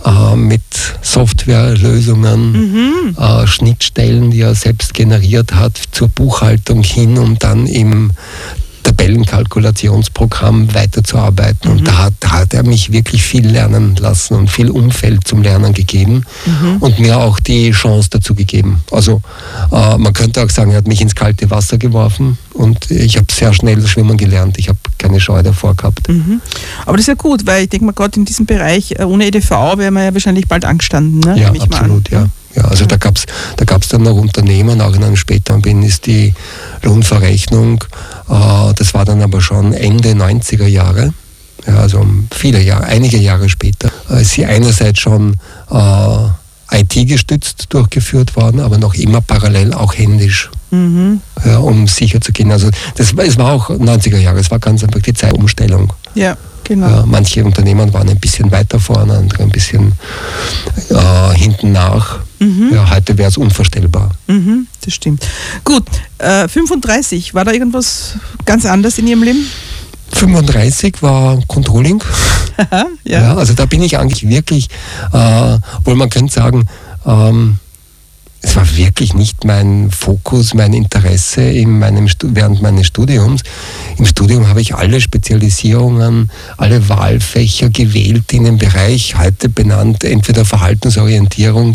mit Softwarelösungen, Schnittstellen, die er selbst generiert hat, zur Buchhaltung hin, um dann im Tabellenkalkulationsprogramm weiterzuarbeiten. Und da hat er mich wirklich viel lernen lassen und viel Umfeld zum Lernen gegeben und mir auch die Chance dazu gegeben. Also man könnte auch sagen, er hat mich ins kalte Wasser geworfen und ich habe sehr schnell schwimmen gelernt. Ich habe keine Scheu davor gehabt. Aber das ist ja gut, weil ich denke mal, gerade in diesem Bereich ohne EDV wäre man ja wahrscheinlich bald angestanden. Ne? Ja, absolut, ja. Ja, also da gab's dann noch Unternehmen, auch in einem späteren bin ist die Lohnverrechnung, das war dann aber schon Ende 90er Jahre, ja, also einige Jahre später, ist sie einerseits schon IT-gestützt durchgeführt worden, aber noch immer parallel auch händisch, ja, um sicher zu gehen. Also es war auch 90er Jahre, es war ganz einfach die Zeitumstellung. Ja. Genau. Ja, manche Unternehmen waren ein bisschen weiter vorne, andere ein bisschen hinten nach. Ja, heute wäre es unvorstellbar. Das stimmt. Gut, 35, war da irgendwas ganz anderes in Ihrem Leben? 35 war Controlling. Ja, also da bin ich eigentlich wirklich, obwohl man könnte sagen, es war wirklich nicht mein Fokus, mein Interesse während meines Studiums. Im Studium habe ich alle Spezialisierungen, alle Wahlfächer gewählt, die in den Bereich heute benannt, entweder verhaltensorientierte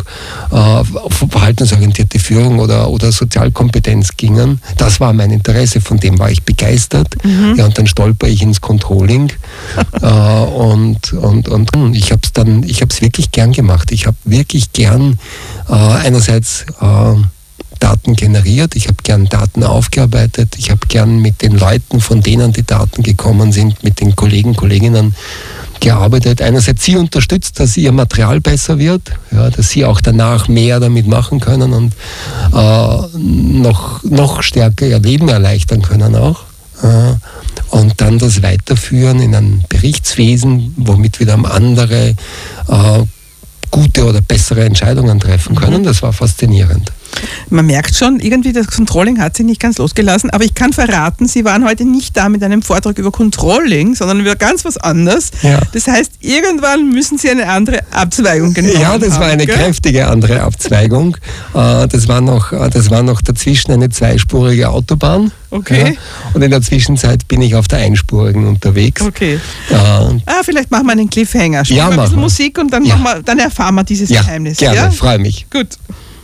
Führung oder Sozialkompetenz gingen. Das war mein Interesse, von dem war ich begeistert. Ja, und dann stolper ich ins Controlling und ich habe es wirklich gern gemacht. Ich habe wirklich gern einerseits Daten generiert, ich habe gern Daten aufgearbeitet, ich habe gern mit den Leuten, von denen die Daten gekommen sind, mit den Kolleginnen gearbeitet. Einerseits sie unterstützt, dass ihr Material besser wird, ja, dass sie auch danach mehr damit machen können und noch stärker ihr Leben erleichtern können auch. Und dann das Weiterführen in ein Berichtswesen, womit wieder andere gute oder bessere Entscheidungen treffen können. Das war faszinierend. Man merkt schon, irgendwie das Controlling hat sich nicht ganz losgelassen, aber ich kann verraten, Sie waren heute nicht da mit einem Vortrag über Controlling, sondern über ganz was anderes. Ja. Das heißt, irgendwann müssen Sie eine andere Abzweigung genommen haben. Ja, das war eine kräftige andere Abzweigung. Das war noch dazwischen eine zweispurige Autobahn. Okay. Ja, und in der Zwischenzeit bin ich auf der einspurigen unterwegs. Okay. Vielleicht machen wir einen Cliffhanger. Spielen wir ein bisschen Musik und dann erfahren wir dieses Geheimnis. Gerne, freue mich. Gut.